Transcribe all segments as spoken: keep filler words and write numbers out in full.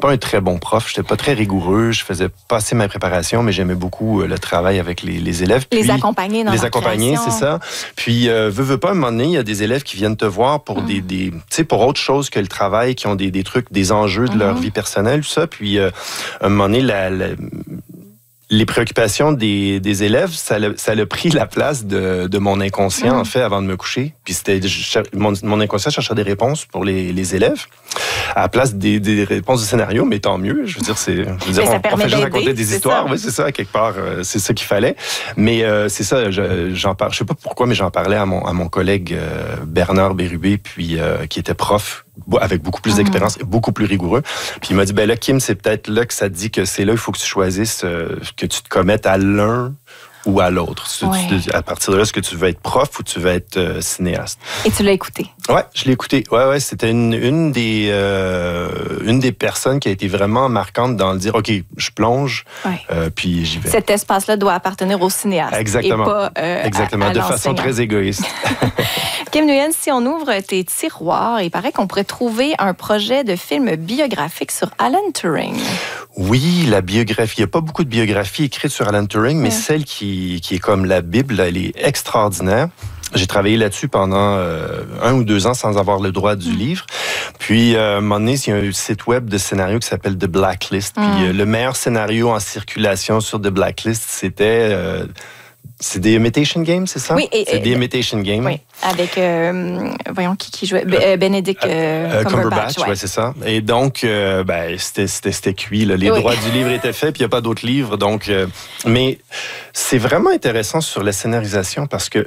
pas un très bon prof, j'étais pas très rigoureux, je faisais pas assez ma préparation, mais j'aimais beaucoup le travail avec les, les élèves. Les Puis, accompagner dans Les leur accompagner, création. c'est ça. Puis, euh, veux, veux pas, à un moment donné, il y a des élèves qui viennent te voir pour mm. des, des tu sais, pour autre chose que le travail, qui ont des, des trucs, des enjeux de mm-hmm. leur vie personnelle, tout ça. Puis, euh, à un moment donné, la, la les préoccupations des, des élèves, ça a, ça a pris la place de, de mon inconscient, mmh. en fait, avant de me coucher. Puis c'était mon, mon inconscient cherchait des réponses pour les, les élèves, à la place des, des réponses du scénario, mais tant mieux. Je veux dire, c'est, je veux dire on, on fait juste raconter des histoires. Oui, c'est ça, quelque part, euh, c'est ça qu'il fallait. Mais euh, c'est ça, je, j'en parle. Je sais pas pourquoi, mais j'en parlais à mon, à mon collègue euh, Bernard Bérubé, puis euh, qui était prof, avec beaucoup plus d'expérience et beaucoup plus rigoureux. Puis il m'a dit, ben là, Kim, c'est peut-être là que ça te dit que c'est là, il faut que tu choisisses, euh, que tu te commettes à l'un ou à l'autre. Ouais. Tu, à partir de là, est-ce que tu veux être prof ou tu veux être euh, cinéaste? Et tu l'as écouté? Ouais, je l'ai écouté. Ouais, ouais, c'était une, une des euh, une des personnes qui a été vraiment marquante dans le dire, OK, je plonge, ouais. euh, puis j'y vais. Cet espace-là doit appartenir au cinéaste. Exactement. Et pas euh, Exactement, à, à de façon très égoïste. Kim Nguyen, si on ouvre tes tiroirs, il paraît qu'on pourrait trouver un projet de film biographique sur Alan Turing. Oui, la biographie. Il n'y a pas beaucoup de biographies écrites sur Alan Turing, mais ouais. celle qui, qui est comme la Bible, elle est extraordinaire. J'ai travaillé là-dessus pendant euh, un ou deux ans sans avoir le droit du mmh. livre. Puis, euh, à un moment donné, il y a un site web de scénario qui s'appelle The Blacklist. Mmh. Puis, euh, le meilleur scénario en circulation sur The Blacklist, c'était... Euh, c'est des Imitation Games, c'est ça? Oui. Et, c'est des Imitation Games. Oui, avec, euh, voyons, qui, qui jouait? Euh, Benedict euh, Cumberbatch. Cumberbatch ouais. ouais, c'est ça. Et donc, euh, ben, c'était, c'était, c'était cuit. Là. Les oui. droits du livre étaient faits, puis il n'y a pas d'autres livres. Donc, euh, mais c'est vraiment intéressant sur la scénarisation parce que,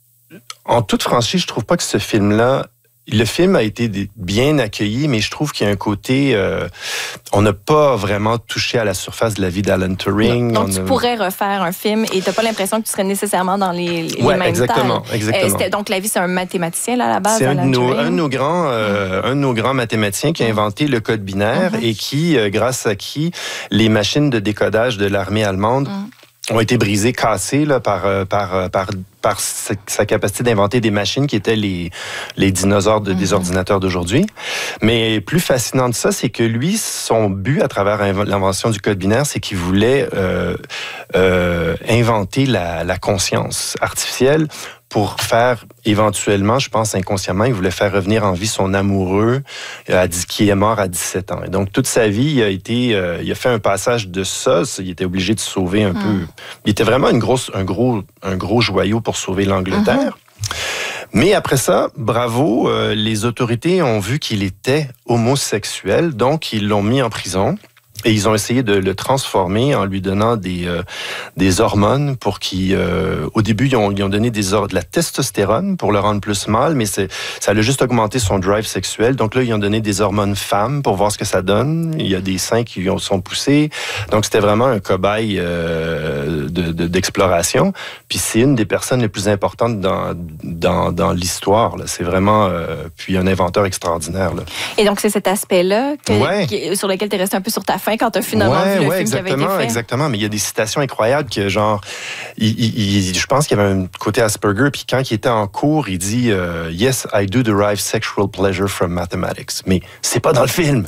en toute franchise, je trouve pas que ce film-là... Le film a été bien accueilli, mais je trouve qu'il y a un côté... Euh, on n'a pas vraiment touché à la surface de la vie d'Alan Turing. Donc, on tu a... pourrais refaire un film et tu n'as pas l'impression que tu serais nécessairement dans les, les ouais, mêmes exactement, tailles. exactement. Euh, donc, la vie, c'est un mathématicien, là, à la base, c'est un Alan de, nos, Turing. un, de nos grands, euh, un de nos grands mathématiciens qui a inventé le code binaire mm-hmm. et qui, euh, grâce à qui, les machines de décodage de l'armée allemande mm. ont été brisées, cassées là, par, par, par, par sa capacité d'inventer des machines qui étaient les, les dinosaures de, mm-hmm. des ordinateurs d'aujourd'hui. Mais plus fascinant de ça, c'est que lui, son but à travers l'invention du code binaire, c'est qu'il voulait euh, euh, inventer la, la conscience artificielle pour faire, éventuellement, je pense inconsciemment, il voulait faire revenir en vie son amoureux euh, qui est mort à dix-sept ans. Et donc, toute sa vie, il a été, euh, il a fait un passage de ça. Il était obligé de se sauver un mm. peu. Il était vraiment une grosse, un, gros, un gros joyau pour sauver l'Angleterre. Mm-hmm. Mais après ça, bravo, euh, les autorités ont vu qu'il était homosexuel, donc ils l'ont mis en prison. Et ils ont essayé de le transformer en lui donnant des, euh, des hormones pour qu'il... Euh, au début, ils ont, ils ont donné des or- de la testostérone pour le rendre plus mâle, mais c'est, ça a juste augmenté son drive sexuel. Donc là, ils ont donné des hormones femmes pour voir ce que ça donne. Il y a des seins qui ont, sont poussés. Donc, c'était vraiment un cobaye euh, de, de, d'exploration. Puis c'est une des personnes les plus importantes dans, dans, dans l'histoire. Là. C'est vraiment... Euh, puis un inventeur extraordinaire. Là. Et donc, c'est cet aspect-là que, ouais. qui, sur lequel tu es resté un peu sur ta faim quand tu as finalement ouais, vu le ouais, film qui avait été fait. Exactement, mais il y a des citations incroyables que genre, il, il, il, je pense qu'il y avait un côté Asperger, puis quand il était en cours, il dit euh, « Yes, I do derive sexual pleasure from mathematics ». Mais c'est pas dans le film.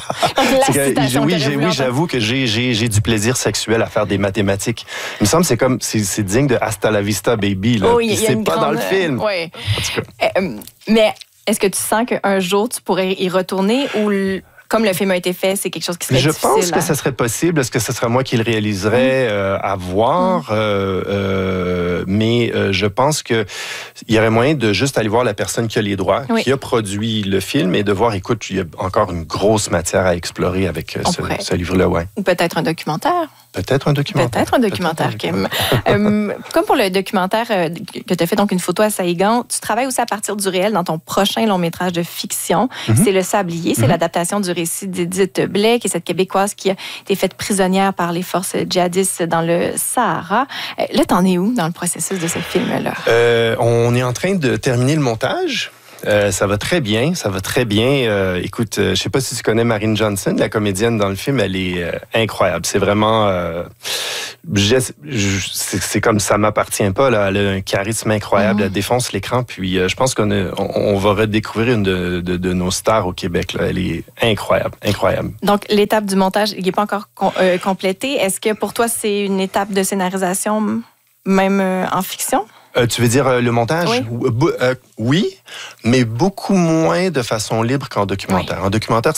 La citation oui, j'ai, oui, j'avoue que j'ai, j'ai, j'ai du plaisir sexuel à faire des mathématiques. Il me semble que c'est comme, c'est, c'est digne de « Hasta la vista, baby ». Là. Oh, y, y c'est pas grande... dans le film. Oui. En tout cas. Euh, mais est-ce que tu sens qu'un jour, tu pourrais y retourner ou... Le... Comme le film a été fait, c'est quelque chose qui serait je difficile. Je pense que ça serait possible. Est-ce que ce serait moi qui le réaliserais euh, à voir? Mm. Euh, euh, mais euh, je pense qu'il y aurait moyen de juste aller voir la personne qui a les droits, oui. qui a produit le film, et de voir, écoute, il y a encore une grosse matière à explorer avec ce, ce livre-là. Ouais. Ou peut-être un documentaire. Peut-être un documentaire. Peut-être un documentaire, Peut-être Kim. euh, comme pour le documentaire euh, que tu as fait, donc une photo à Saïgan, tu travailles aussi à partir du réel dans ton prochain long-métrage de fiction. Mm-hmm. C'est Le Sablier. C'est mm-hmm. l'adaptation du récit d'Edith Blais, qui est cette Québécoise qui a été faite prisonnière par les forces djihadistes dans le Sahara. Euh, là, t'en es où dans le processus de ce film-là? Euh, on est en train de terminer le montage. Euh, ça va très bien, ça va très bien. Euh, écoute, euh, je sais pas si tu connais Marine Johnson, la comédienne dans le film, elle est euh, incroyable. C'est vraiment... Euh, c'est comme ça m'appartient pas. Là. Elle a un charisme incroyable, mmh. elle défonce l'écran. Puis euh, je pense qu'on a, on, on va redécouvrir une de, de, de nos stars au Québec. Là. Elle est incroyable, incroyable. Donc, l'étape du montage n'est pas encore com- euh, complétée. Est-ce que pour toi, c'est une étape de scénarisation, même euh, en fiction? Euh, tu veux dire euh, le montage? Oui. Euh, oui, mais beaucoup moins de façon libre qu'en documentaire. Oui. En documentaire,